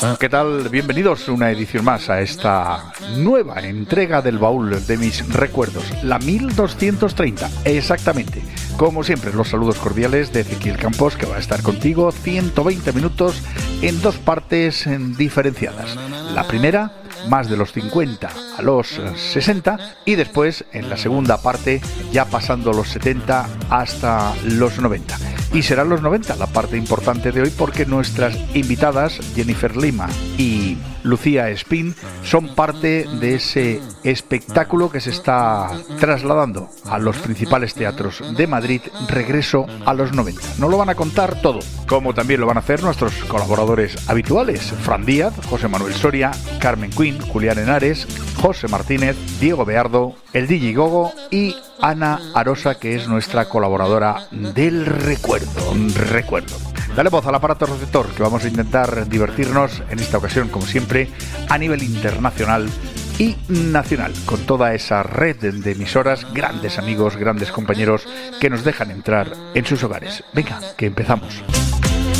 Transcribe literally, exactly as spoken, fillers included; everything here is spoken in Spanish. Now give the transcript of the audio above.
¿Qué tal? Bienvenidos una edición más a esta nueva entrega del baúl de mis recuerdos, la mil doscientos treinta, exactamente. Como siempre, los saludos cordiales de Ezequiel Campos, que va a estar contigo ciento veinte minutos en dos partes diferenciadas. La primera, más de los cincuenta a los sesenta, y después, en la segunda parte, ya pasando los setenta hasta los noventa. Y serán los noventa la parte importante de hoy, porque nuestras invitadas, Jennifer Lima y Lucía Espín, son parte de ese espectáculo que se está trasladando a los principales teatros de Madrid, Regreso a los noventa. Nos lo van a contar todo, como también lo van a hacer nuestros colaboradores habituales: Fran Díaz, José Manuel Soria, Carmen Quinn, Julián Henares, José Martínez, Diego Beardo, el D J Gogo y Ana Arosa, que es nuestra colaboradora del recuerdo. Recuerdo. Dale voz al aparato receptor, que vamos a intentar divertirnos en esta ocasión, como siempre, a nivel internacional y nacional, con toda esa red de emisoras, grandes amigos, grandes compañeros que nos dejan entrar en sus hogares. Venga, que empezamos.